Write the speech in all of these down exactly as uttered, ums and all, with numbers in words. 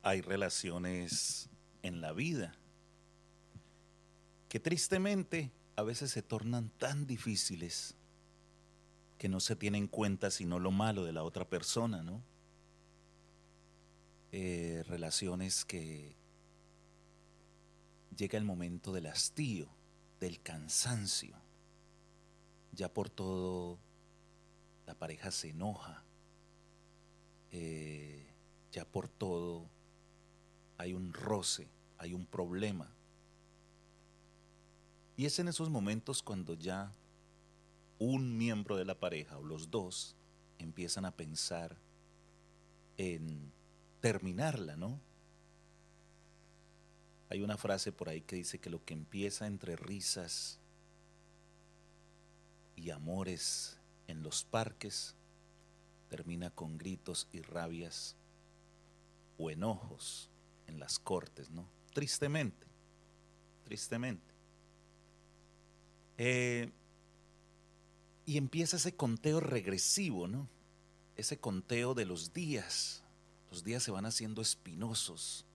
Hay relaciones en la vida que tristemente a veces se tornan tan difíciles que no se tiene en cuenta sino lo malo de la otra persona, ¿no? Eh, relaciones que llega el momento del hastío, del cansancio. Ya por todo la pareja se enoja, eh, ya por todo hay un roce, hay un problema. Y es en esos momentos cuando ya un miembro de la pareja o los dos empiezan a pensar en terminarla, ¿no? Hay una frase por ahí que dice que lo que empieza entre risas y amores en los parques termina con gritos y rabias o enojos en las cortes, ¿no? Tristemente, tristemente. Eh, y empieza ese conteo regresivo, ¿no? Ese conteo de los días. Los días se van haciendo espinosos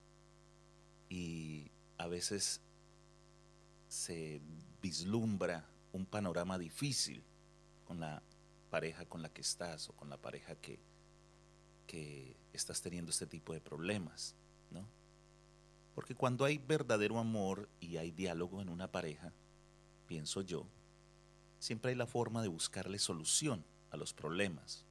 y a veces se vislumbra un panorama difícil con la pareja con la que estás o con la pareja que, que estás teniendo este tipo de problemas, ¿no? Porque cuando hay verdadero amor y hay diálogo en una pareja, pienso yo, siempre hay la forma de buscarle solución a los problemas.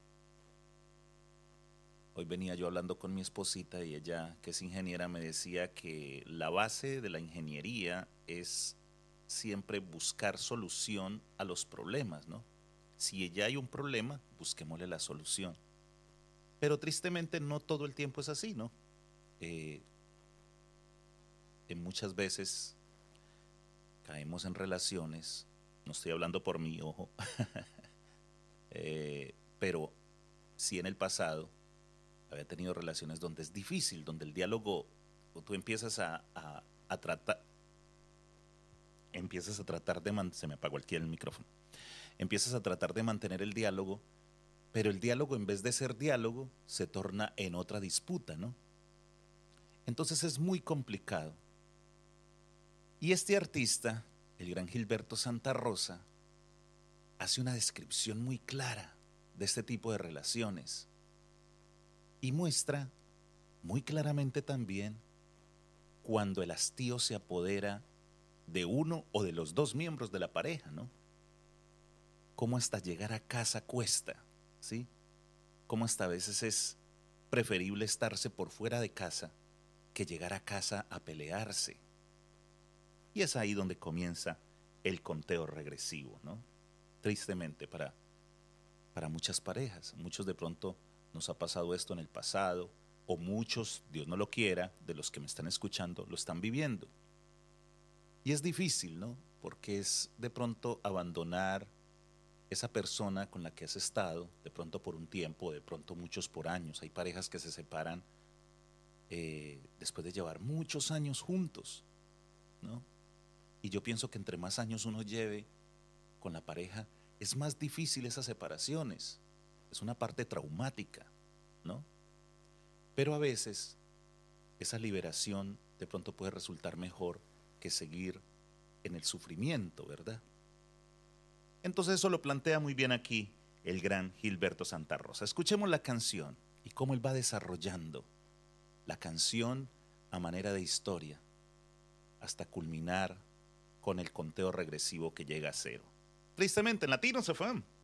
Hoy venía yo hablando con mi esposita y ella, que es ingeniera, me decía que la base de la ingeniería es siempre buscar solución a los problemas, ¿no? Si ya hay un problema, busquémosle la solución. Pero tristemente no todo el tiempo es así, ¿no? Eh, en muchas veces caemos en relaciones, no estoy hablando por mí, ojo, eh, pero sí en el pasado había tenido relaciones donde es difícil, donde el diálogo, tú empiezas a, a, a tratar, empiezas a tratar de, man, se me apagó aquí el micrófono, empiezas a tratar de mantener el diálogo, pero el diálogo en vez de ser diálogo se torna en otra disputa, ¿no? Entonces es muy complicado. Y este artista, el gran Gilberto Santa Rosa, hace una descripción muy clara de este tipo de relaciones y muestra muy claramente también cuando el hastío se apodera de uno o de los dos miembros de la pareja, ¿no? Cómo hasta llegar a casa cuesta, ¿sí? Cómo hasta a veces es preferible estarse por fuera de casa que llegar a casa a pelearse. Y es ahí donde comienza el conteo regresivo, ¿no? Tristemente para, para muchas parejas. Muchos de pronto nos ha pasado esto en el pasado, o muchos, Dios no lo quiera, de los que me están escuchando, lo están viviendo. Y es difícil, ¿no? Porque es de pronto abandonar esa persona con la que has estado, de pronto por un tiempo, de pronto muchos por años. Hay parejas que se separan eh, después de llevar muchos años juntos, ¿no? Y yo pienso que entre más años uno lleve con la pareja, es más difícil esas separaciones. Es una parte traumática, ¿no? Pero a veces esa liberación de pronto puede resultar mejor que seguir en el sufrimiento, ¿verdad? Entonces eso lo plantea muy bien aquí el gran Gilberto Santa Rosa. Escuchemos la canción y cómo él va desarrollando la canción a manera de historia hasta culminar con el conteo regresivo que llega a cero. Tristemente, en Latinos F M.